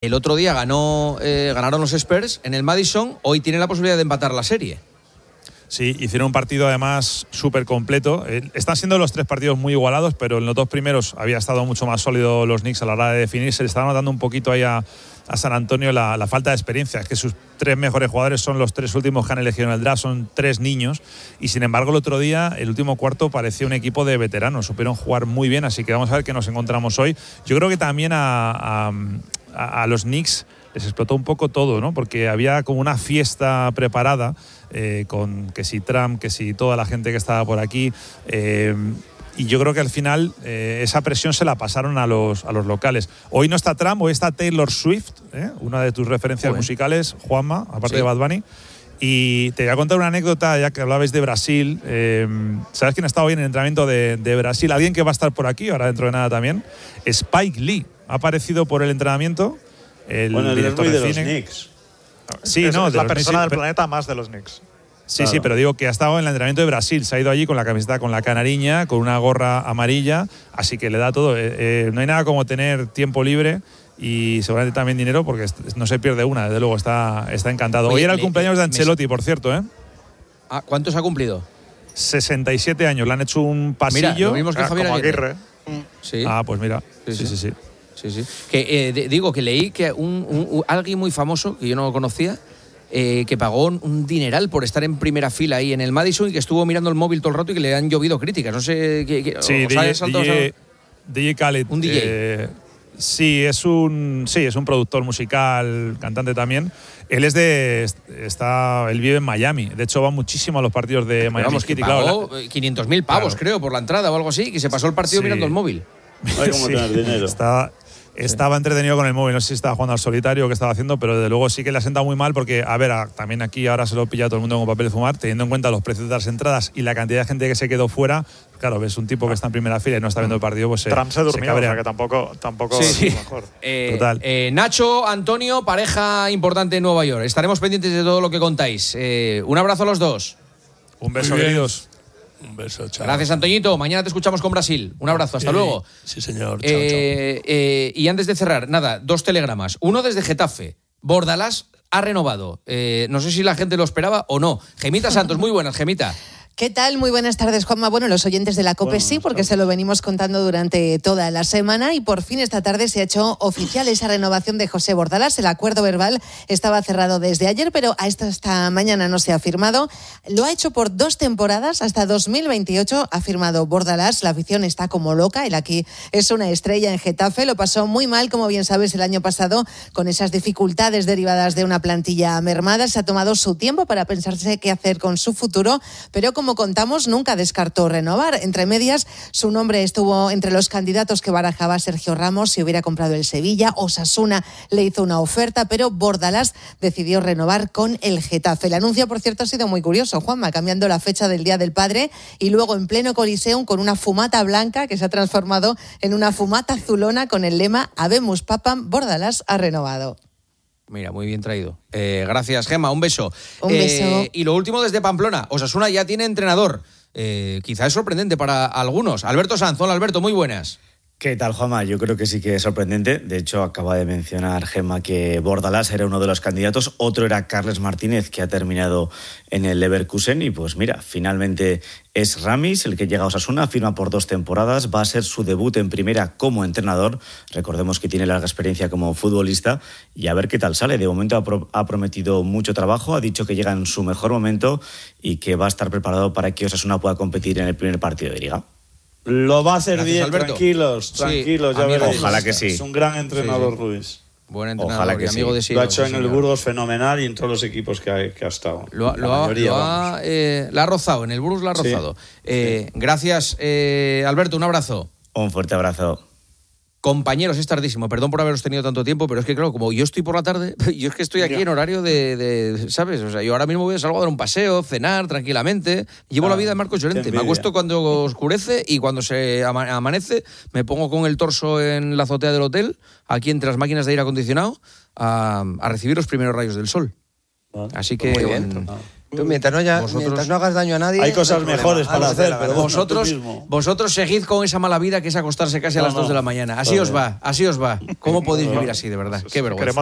El otro día ganaron los Spurs en el Madison, hoy tiene la posibilidad de empatar la serie. Sí, hicieron un partido además súper completo. Están siendo los 3 partidos muy igualados, pero en los 2 primeros había estado mucho más sólido los Knicks a la hora de definir. Se le estaba notando un poquito ahí a San Antonio la falta de experiencia. Es que sus 3 mejores jugadores son los 3 últimos que han elegido en el draft, son 3 niños. Y sin embargo, el otro día, el último cuarto, parecía un equipo de veteranos. Supieron jugar muy bien, así que vamos a ver qué nos encontramos hoy. Yo creo que también a los Knicks les explotó un poco todo, ¿no? Porque había como una fiesta preparada con que si Trump, que si toda la gente que estaba por aquí. Y yo creo que al final esa presión se la pasaron a los locales. Hoy no está Trump, hoy está Taylor Swift, una de tus referencias musicales, Juanma, aparte de Bad Bunny. Y te voy a contar una anécdota, ya que hablabais de Brasil. ¿Sabes quién está hoy en el entrenamiento de Brasil? Alguien que va a estar por aquí, ahora dentro de nada también. Spike Lee ha aparecido por el entrenamiento. El director de los cine. Knicks. Sí, es no, la persona del planeta más de los Knicks. Sí, claro. sí, pero digo que ha estado en el entrenamiento de Brasil. Se ha ido allí con la camiseta con la canariña, con una gorra amarilla. Así que le da todo. No hay nada como tener tiempo libre y seguramente también dinero, porque no se pierde una. Desde luego, está encantado. Oye, hoy era el cumpleaños de Ancelotti, por cierto, ¿eh? ¿Cuántos ha cumplido? 67 años. Le han hecho un pasillo. Mira, lo mismo que Javier como Aguirre. Aguirre. Sí. Pues mira. Sí. Que, digo que leí que alguien muy famoso, que yo no conocía, que pagó un dineral por estar en primera fila ahí en el Madison y que estuvo mirando el móvil todo el rato y que le han llovido críticas. No sé qué. Sí, DJ Khaled. Un DJ. Sí, es un productor musical, cantante también. Él él vive en Miami. De hecho, va muchísimo a los partidos de Miami. Vamos, que pagó 500.000 pavos, creo, por la entrada o algo así, que se pasó el partido mirando el móvil. No hay como tener dinero. Estaba entretenido con el móvil, no sé si estaba jugando al solitario o qué estaba haciendo, pero desde luego sí que le ha sentado muy mal porque, también aquí ahora se lo pilla todo el mundo con papel de fumar, teniendo en cuenta los precios de las entradas y la cantidad de gente que se quedó fuera. Claro, ves un tipo que está en primera fila y no está viendo el partido, pues Trump se durmió, o sea que tampoco sí. es mejor. Total. Nacho, Antonio, pareja importante en Nueva York. Estaremos pendientes de todo lo que contáis. Un abrazo a los dos. Un beso, queridos. Un beso, chao. Gracias, Antoñito. Mañana te escuchamos con Brasil. Un abrazo, hasta luego. Sí, señor. Chao, y antes de cerrar, 2 telegramas. Uno desde Getafe. Bordalás ha renovado. No sé si la gente lo esperaba o no. Gemita Santos, muy buenas, Gemita. ¿Qué tal? Muy buenas tardes, Juanma. Bueno, los oyentes de la COPE sí, porque se lo venimos contando durante toda la semana y por fin esta tarde se ha hecho oficial esa renovación de José Bordalás. El acuerdo verbal estaba cerrado desde ayer, pero esta mañana no se ha firmado. Lo ha hecho por 2 temporadas, hasta 2028 ha firmado Bordalás. La afición está como loca, él aquí es una estrella en Getafe. Lo pasó muy mal, como bien sabes, el año pasado con esas dificultades derivadas de una plantilla mermada. Se ha tomado su tiempo para pensarse qué hacer con su futuro, pero como contamos, nunca descartó renovar. Entre medias, su nombre estuvo entre los candidatos que barajaba Sergio Ramos si hubiera comprado el Sevilla. Osasuna le hizo una oferta, pero Bordalás decidió renovar con el Getafe. El anuncio, por cierto, ha sido muy curioso, Juanma, cambiando la fecha del Día del Padre y luego en pleno Coliseum con una fumata blanca que se ha transformado en una fumata azulona con el lema Habemus Papam, Bordalás ha renovado. Mira, muy bien traído. Gracias, Gemma. Un beso. Un beso. Y lo último desde Pamplona. Osasuna ya tiene entrenador. Quizá es sorprendente para algunos. Alberto Sanz. Hola, Alberto. Muy buenas. ¿Qué tal, Juanma? Yo creo que sí que es sorprendente. De hecho, acaba de mencionar Gemma que Bordalás era uno de los candidatos. Otro era Carles Martínez, que ha terminado en el Leverkusen. Y pues mira, finalmente es Ramis el que llega a Osasuna, firma por 2 temporadas. Va a ser su debut en primera como entrenador. Recordemos que tiene larga experiencia como futbolista. Y a ver qué tal sale. De momento ha prometido mucho trabajo. Ha dicho que llega en su mejor momento y que va a estar preparado para que Osasuna pueda competir en el primer partido de Liga. Lo va a hacer Gracias, bien, Alberto. tranquilos, ya veréis. Ojalá que sí. Es un gran entrenador, Ruiz. Buen entrenador. Ojalá que y amigo sí. de Siro. Lo ha hecho en el Burgos fenomenal y en todos los equipos que ha estado. La ha rozado, en el Burgos la ha rozado. Gracias, Alberto, un abrazo. Un fuerte abrazo. Compañeros, es tardísimo, perdón por haberos tenido tanto tiempo, pero es que claro, como yo estoy por la tarde, yo es que estoy aquí en horario de ¿sabes? O sea, yo ahora mismo salgo a dar un paseo, cenar tranquilamente, llevo la vida de Marcos Llorente, me acuesto cuando oscurece y cuando se amanece me pongo con el torso en la azotea del hotel, aquí entre las máquinas de aire acondicionado, a recibir los primeros rayos del sol. Así que Tú, mientras no hagas daño a nadie. Hay cosas no hay mejores problema. para Hazlo de hacer, la pero gana. Vosotros seguid con esa mala vida que es acostarse casi a las 2 de la mañana. Así os va. ¿Cómo podéis vivir así, de verdad? Qué vergüenza.